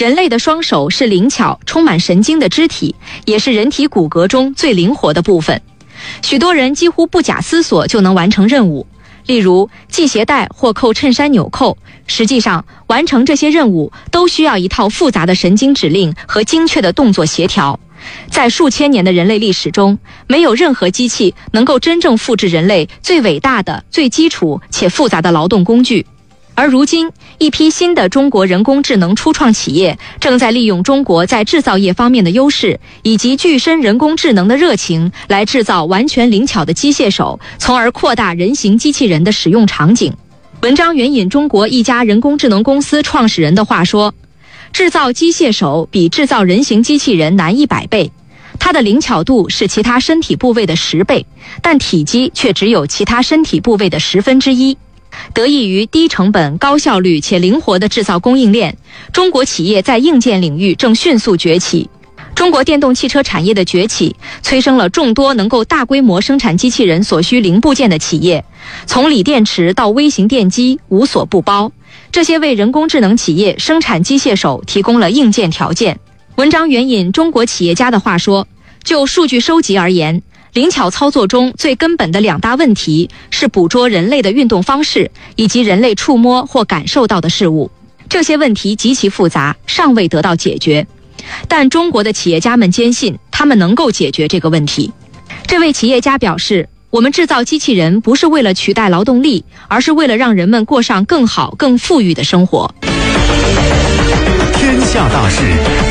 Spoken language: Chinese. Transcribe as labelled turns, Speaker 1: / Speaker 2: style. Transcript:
Speaker 1: 人类的双手是灵巧、充满神经的肢体，也是人体骨骼中最灵活的部分。许多人几乎不假思索就能完成任务，例如系鞋带或扣衬衫纽扣。实际上，完成这些任务都需要一套复杂的神经指令和精确的动作协调。在数千年的人类历史中，没有任何机器能够真正复制人类最伟大的、最基础且复杂的劳动工具。而如今，一批新的中国人工智能初创企业正在利用中国在制造业方面的优势，以及具身人工智能的热情，来制造完全灵巧的机械手，从而扩大人形机器人的使用场景。文章援引中国一家人工智能公司创始人的话说，制造机械手比制造人形机器人难100倍，它的灵巧度是其他身体部位的10倍，但体积却只有其他身体部位的1/10。得益于低成本、高效率且灵活的制造供应链，中国企业在硬件领域正迅速崛起。中国电动汽车产业的崛起，催生了众多能够大规模生产机器人所需零部件的企业，从锂电池到微型电机，无所不包。这些为人工智能企业生产机械手提供了硬件条件。文章援引中国企业家的话说，就数据收集而言，灵巧操作中最根本的2大问题是捕捉人类的运动方式，以及人类触摸或感受到的事物。这些问题极其复杂，尚未得到解决。但中国的企业家们坚信，他们能够解决这个问题。这位企业家表示，我们制造机器人不是为了取代劳动力，而是为了让人们过上更好、更富裕的生活。
Speaker 2: 天下大事